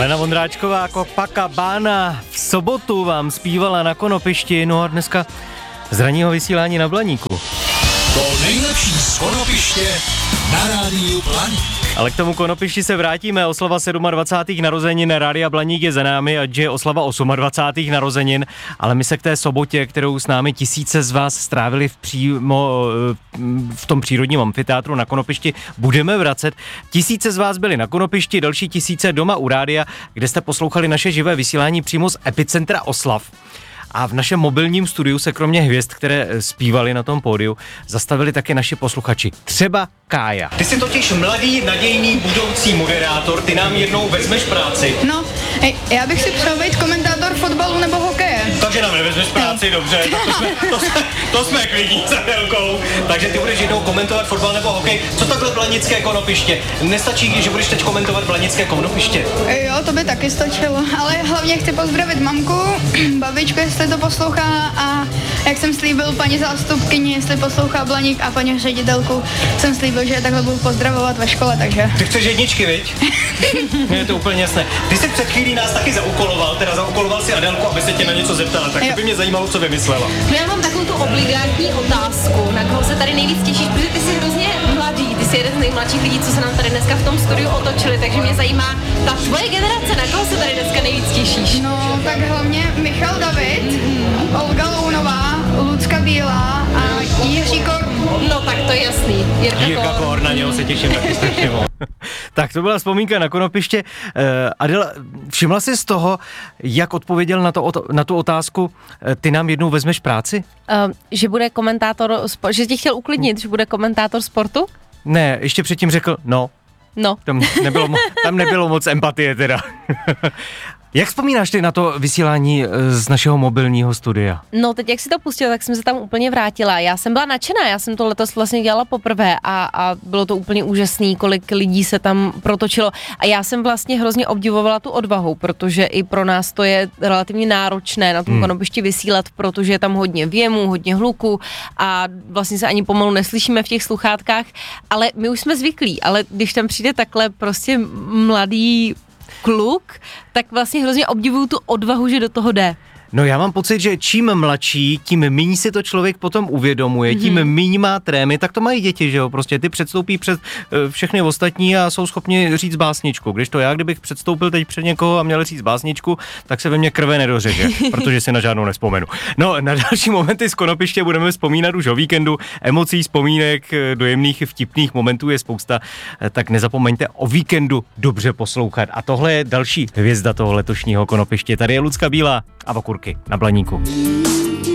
Helena Vondráčková, Copacabana v sobotu vám zpívala na Konopišti, no a dneska z ranního vysílání na Blaníku. To nejlepší z Konopiště na rádiu Blaník. Ale k tomu Konopišti se vrátíme. Oslava 27. narozenin Rádia Blaník je za námi, ať je oslava 28. narozenin, ale my se k té sobotě, kterou s námi tisíce z vás strávili v tom přírodním amfiteátru na Konopišti, budeme vracet. Tisíce z vás byli na Konopišti, další tisíce doma u rádia, kde jste poslouchali naše živé vysílání přímo z epicentra oslav. A v našem mobilním studiu se kromě hvězd, které zpívali na tom pódiu, zastavili také naši posluchači. Třeba Kája. Ty jsi totiž mladý, nadějný, budoucí moderátor, ty nám jednou vezmeš práci. No, já bych si přál být komentátor fotbalu nebo hokeje. Takže nám nevezmeš práci, dobře, to jsme klidní za chvilkou. Takže ty budeš jednou komentovat fotbal nebo hokej. Co takhle Blanické Konopiště? Nestačí, že budeš teď komentovat Blanické Konopiště? Jo, to by taky stačilo, ale hlavně chci pozdravit mamku, babičku, jestli to poslouchá, a jak jsem slíbil paní zástupkyni, jestli poslouchá Blaník, a paní ředitelku jsem slíbil, že je takhle budu pozdravovat ve škole, takže. Ty chceš jedničky, viď? Je to úplně jasné. Ty jsi před chvílí nás taky zaúkoloval si Adélku, aby se tě na něco zeptala, tak by mě zajímalo, co vymyslela. No já mám takovou tu obligátní otázku, na koho se tady nejvíc těšíš, protože ty jsi hrozně mladý, ty jsi jeden z nejmladších lidí, co se nám tady dneska v tom studiu otočili, takže mě zajímá ta tvoje generace, na koho se tady dneska nejvíc těšíš? No, tak hlavně Michal David, Olga Lounová, Lucka Bílá a Jiří Korn. No tak to je jasný, Jirka Korn, na něho se těším taky strašně moc. Tak to byla vzpomínka na Konopiště. Adela, všimla jsi z toho, jak odpověděl na tu otázku, ty nám jednou vezmeš práci? Že bude komentátor, že tě chtěl uklidnit, že bude komentátor sportu? Ne, ještě předtím řekl no. Tam nebylo moc empatie teda. Jak vzpomínáš ty na to vysílání z našeho mobilního studia? No teď jak si to pustil, tak jsem se tam úplně vrátila. Já jsem byla nadšená, já jsem to letos vlastně dělala poprvé a bylo to úplně úžasný, kolik lidí se tam protočilo. A já jsem vlastně hrozně obdivovala tu odvahu, protože i pro nás to je relativně náročné na tom Konopišti vysílat, protože je tam hodně věmu, hodně hluku a vlastně se ani pomalu neslyšíme v těch sluchátkách, ale my už jsme zvyklí, ale když tam přijde takhle prostě mladý kluk, tak vlastně hrozně obdivuju tu odvahu, že do toho jde. No já mám pocit, že čím mladší, tím míň si to člověk potom uvědomuje, tím míň má trémy, tak to mají děti, že jo, prostě ty předstoupí před všechny ostatní a jsou schopni říct básničku, když to já, kdybych předstoupil teď před někoho a měl říct básničku, tak se ve mně krve nedořeže, protože si na žádnou nespomenu. No, na další momenty z Konopiště budeme vzpomínat už o víkendu, emocí, vzpomínek, dojemných, vtipných momentů je spousta, tak nezapomeňte o víkendu dobře poslouchat. A tohle je další hvězda toho letošního Konopiště. Tady je Lucka Bílá a Okurky na Blaníku.